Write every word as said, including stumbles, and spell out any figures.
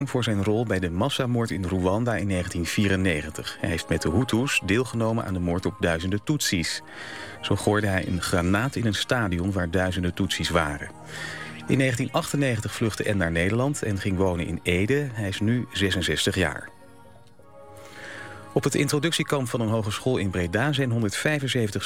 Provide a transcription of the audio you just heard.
voor zijn rol bij de massamoord in Rwanda in negentien vierennegentig. Hij heeft met de Hutus deelgenomen aan de moord op duizenden Tutsis. Zo gooide hij een granaat in een stadion waar duizenden Tutsis waren. In negentien achtennegentig vluchtte N naar Nederland en ging wonen in Ede. Hij is nu zesenzestig jaar. Op het introduciekamp van een hogeschool in Breda zijn honderdvijfenzeventig